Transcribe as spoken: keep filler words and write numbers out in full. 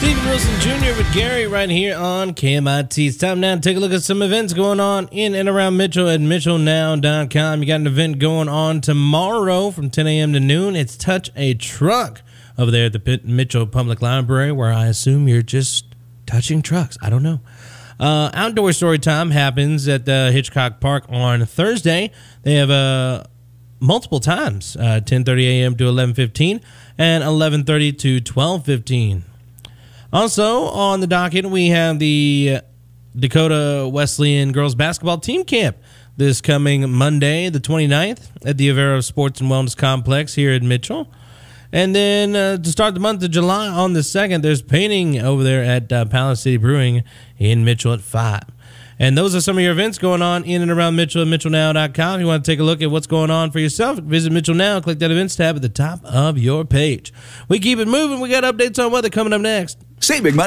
Steven Wilson Junior with Gary right here on K M I T. It's time now to take a look at some events going on in and around Mitchell at Mitchell Now dot com. You got an event going on tomorrow from ten a.m. to noon. It's Touch a Truck over there at the Mitchell Public Library, where I assume you're just touching trucks. I don't know. Uh, outdoor story time happens at the Hitchcock Park on Thursday. They have uh, multiple times, uh, ten thirty a.m. to eleven fifteen and eleven thirty to twelve fifteen. Also on the docket, we have the Dakota Wesleyan Girls Basketball Team Camp this coming Monday, the twenty-ninth, at the Avera Sports and Wellness Complex here in Mitchell. And then uh, to start the month of July on the second, there's painting over there at uh, Palace City Brewing in Mitchell at five. And those are some of your events going on in and around Mitchell at Mitchell Now dot com. If you want to take a look at what's going on for yourself, visit Mitchell Now. Click that events tab at the top of your page. We keep it moving. We got updates on weather coming up next. Save big money.